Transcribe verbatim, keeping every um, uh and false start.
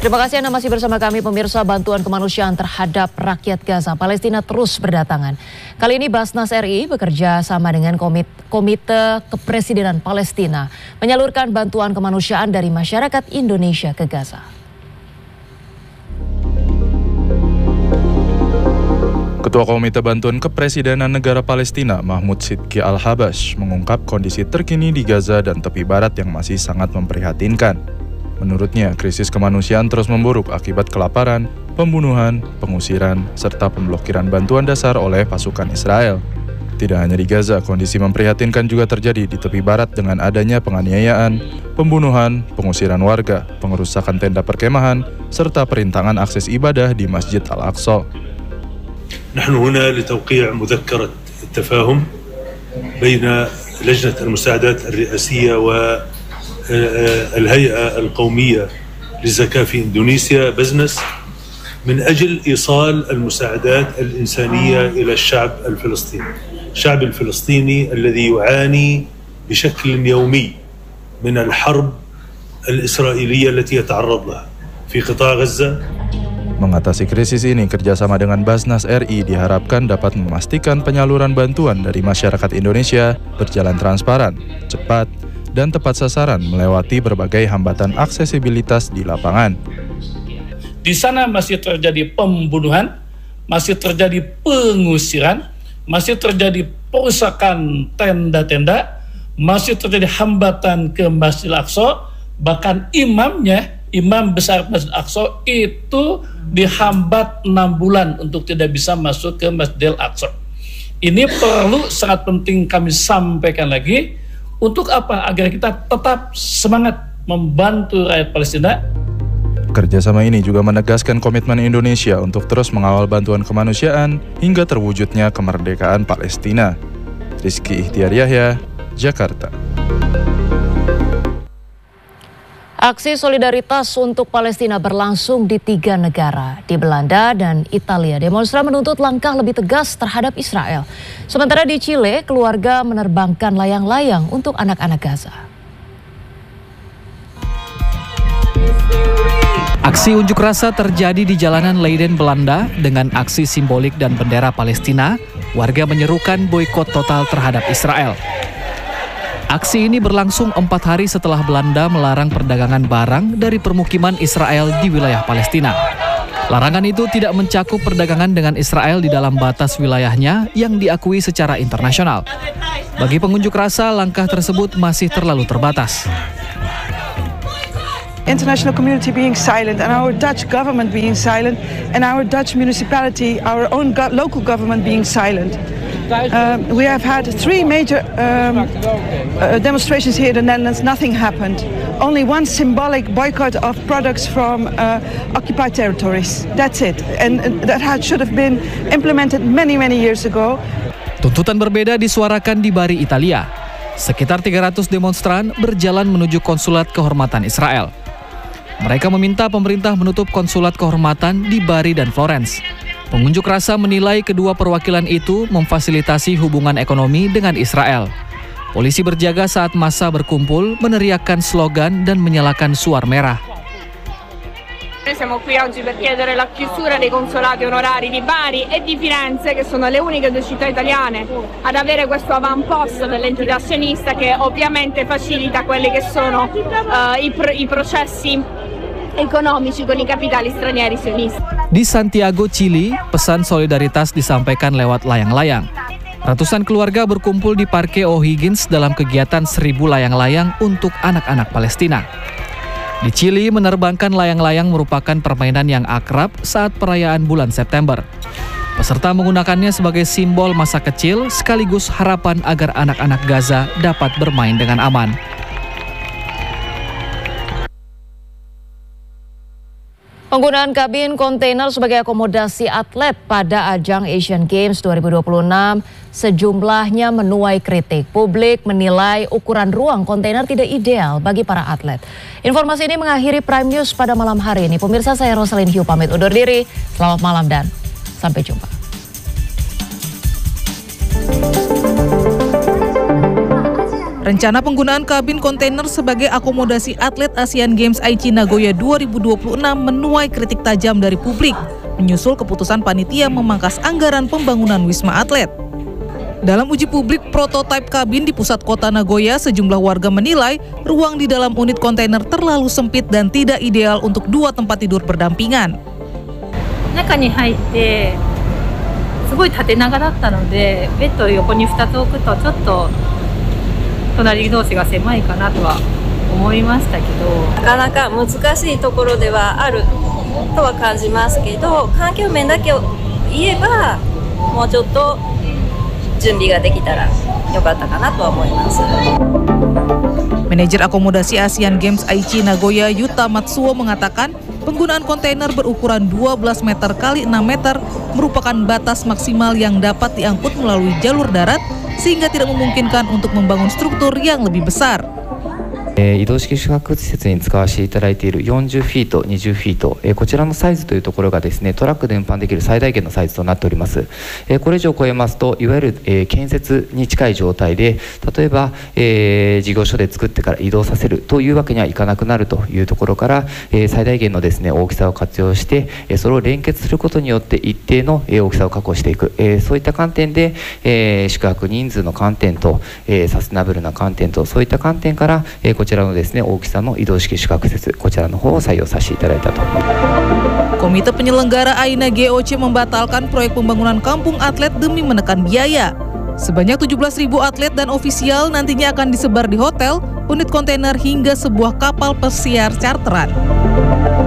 Terima kasih Anda masih bersama kami pemirsa. Bantuan kemanusiaan terhadap rakyat Gaza Palestina terus berdatangan. Kali ini Basnas R I bekerja sama dengan Komite, Komite Kepresidenan Palestina menyalurkan bantuan kemanusiaan dari masyarakat Indonesia ke Gaza. Ketua Komite Bantuan Kepresidenan Negara Palestina Mahmud Sidki Al-Habash mengungkap kondisi terkini di Gaza dan tepi barat yang masih sangat memprihatinkan. Menurutnya, krisis kemanusiaan terus memburuk akibat kelaparan, pembunuhan, pengusiran, serta pemblokiran bantuan dasar oleh pasukan Israel. Tidak hanya di Gaza, kondisi memprihatinkan juga terjadi di tepi barat dengan adanya penganiayaan, pembunuhan, pengusiran warga, pengerusakan tenda perkemahan, serta perintangan akses ibadah di Masjid Al-Aqsa. نحن هنا لتوقيع مذكرة التفاهم بين لجنة المساعدات الرئاسية والهيئة القومية للزكاة في إندونيسيا بزنس من أجل إيصال المساعدات الإنسانية إلى الشعب الفلسطيني. الشعب الفلسطيني الذي يعاني بشكل يومي من الحرب الإسرائيلية التي يتعرض لها في قطاع غزة. Mengatasi krisis ini, kerjasama dengan Basnas R I diharapkan dapat memastikan penyaluran bantuan dari masyarakat Indonesia berjalan transparan, cepat, dan tepat sasaran melewati berbagai hambatan aksesibilitas di lapangan. Di sana masih terjadi pembunuhan, masih terjadi pengusiran, masih terjadi perusakan tenda-tenda, masih terjadi hambatan ke Masjid Al-Aqsa, bahkan imamnya, imam besar Masjid Al-Aqsa itu dihambat enam bulan untuk tidak bisa masuk ke Masjid Al-Aqsa. Ini perlu sangat penting kami sampaikan lagi. Untuk apa? Agar kita tetap semangat membantu rakyat Palestina. Kerjasama ini juga menegaskan komitmen Indonesia untuk terus mengawal bantuan kemanusiaan hingga terwujudnya kemerdekaan Palestina. Rizky Ihtiar Yahya, Jakarta. Aksi solidaritas untuk Palestina berlangsung di tiga negara, di Belanda dan Italia. Demonstran menuntut langkah lebih tegas terhadap Israel. Sementara di Chile, keluarga menerbangkan layang-layang untuk anak-anak Gaza. Aksi unjuk rasa terjadi di jalanan Leiden, Belanda. Dengan aksi simbolik dan bendera Palestina, warga menyerukan boikot total terhadap Israel. Aksi ini berlangsung empat hari setelah Belanda melarang perdagangan barang dari permukiman Israel di wilayah Palestina. Larangan itu tidak mencakup perdagangan dengan Israel di dalam batas wilayahnya yang diakui secara internasional. Bagi pengunjuk rasa, langkah tersebut masih terlalu terbatas. International community being silent and our Dutch government being silent and our Dutch municipality, our own go local government being silent. Uh, we have had three major um, uh, demonstrations here in the Netherlands. Nothing happened. Only one symbolic boycott of products from uh, occupied territories. That's it. And uh, that had, should have been implemented many, many years ago. Tuntutan berbeda disuarakan di Bari, Italia. Sekitar tiga ratus demonstran berjalan menuju konsulat kehormatan Israel. Mereka meminta pemerintah menutup konsulat kehormatan di Bari dan Florence. Pengunjuk rasa menilai kedua perwakilan itu memfasilitasi hubungan ekonomi dengan Israel. Polisi berjaga saat massa berkumpul, meneriakkan slogan dan menyalakan suar merah. Noi siamo qui oggi per chiedere la chiusura dei consolati onorari di Bari e di Firenze, che sono le uniche due città italiane ad avere questo avamposto dell'entità sionista che ovviamente facilita quelli che sono uh, i, pro- i processi ekonomici con i kapitali stranieri sionisti. Di Santiago, Chili, pesan solidaritas disampaikan lewat layang-layang. Ratusan keluarga berkumpul di Parque O'Higgins dalam kegiatan seribu layang-layang untuk anak-anak Palestina. Di Chili, menerbangkan layang-layang merupakan permainan yang akrab saat perayaan bulan September. Peserta menggunakannya sebagai simbol masa kecil sekaligus harapan agar anak-anak Gaza dapat bermain dengan aman. Penggunaan kabin kontainer sebagai akomodasi atlet pada ajang Asian Games dua ribu dua puluh enam sejumlahnya menuai kritik. Publik menilai ukuran ruang kontainer tidak ideal bagi para atlet. Informasi ini mengakhiri Prime News pada malam hari ini. Pemirsa, saya Rosalyn Hugh pamit undur diri. Selamat malam dan sampai jumpa. Rencana penggunaan kabin kontainer sebagai akomodasi atlet Asian Games Aichi Nagoya dua ribu dua puluh enam menuai kritik tajam dari publik, menyusul keputusan panitia memangkas anggaran pembangunan Wisma Atlet. Dalam uji publik prototipe kabin di pusat kota Nagoya, sejumlah warga menilai ruang di dalam unit kontainer terlalu sempit dan tidak ideal untuk dua tempat tidur berdampingan. 中に入ってすごい縦長だったので、ベッドを横にふたつ置くとちょっと隣同士が狭いかなとは思いましたけど、 なかなか難しいところではあるとは感じますけど、環境面だけを言えばもうちょっと準備ができたらよかったかなとは思います。 Manajer akomodasi Asian Games Aichi Nagoya Yuta Matsuo mengatakan penggunaan kontainer berukuran dua belas meter kali enam meter merupakan batas maksimal yang dapat diangkut melalui jalur darat sehingga tidak memungkinkan untuk membangun struktur yang lebih besar. えー、移動式宿泊施設に使わせていただいているよんじゅうフィート、にじゅうフィート、えー、こちらのサイズというところがですね、トラックで運搬できる最大限のサイズとなっております。えー、これ以上超えますと、いわゆる、えー、建設に近い状態で、例えば、えー、事業所で作ってから移動させるというわけにはいかなくなるというところから、えー、最大限のですね、大きさを活用して、えー、それを連結することによって一定の、えー、大きさを確保していく、えー、そういった観点で、えー、宿泊人数の観点と、えー、サステナブルな観点と、そういった観点から、えー、こちらのですね、大きさの移動式宿泊施設、こちらの方を採用させていただいたと。 Komite penyelenggara A I N A G O C membatalkan proyek pembangunan kampung atlet demi menekan biaya. Sebanyak tujuh belas ribu atlet dan ofisial nantinya akan disebar di hotel, unit kontainer hingga sebuah kapal pesiar charteran.